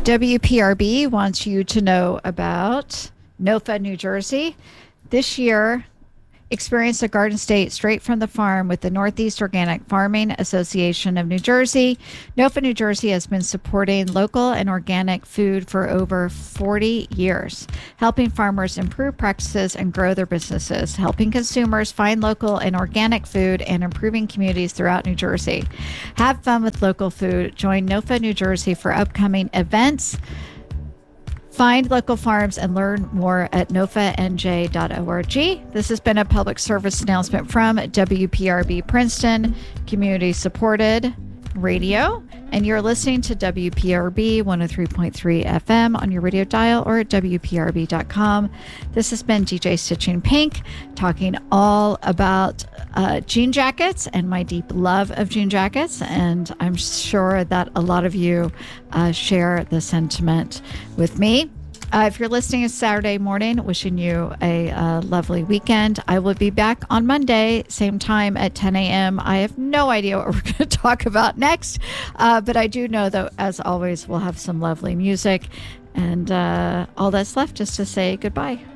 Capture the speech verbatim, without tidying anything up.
W P R B wants you to know about NOFA, New Jersey. This year, experience a garden state straight from the farm with the Northeast Organic Farming Association of New Jersey. NOFA, New Jersey has been supporting local and organic food for over forty years, helping farmers improve practices and grow their businesses, helping consumers find local and organic food, and improving communities throughout New Jersey. Have fun with local food. Join NOFA, New Jersey for upcoming events. Find local farms and learn more at nofa n j dot org. This has been a public service announcement from W P R B Princeton, community supported radio. And you're listening to W P R B one oh three point three F M on your radio dial or at W P R B dot com. This has been D J Stitching Pink talking all about uh, jean jackets and my deep love of jean jackets. And I'm sure that a lot of you uh, share the sentiment with me. Uh, if you're listening it's Saturday morning, wishing you a uh, lovely weekend. I will be back on Monday, same time at ten a.m. I have no idea what we're going to talk about next, uh, but I do know that, as always, we'll have some lovely music. And uh, all that's left is to say goodbye.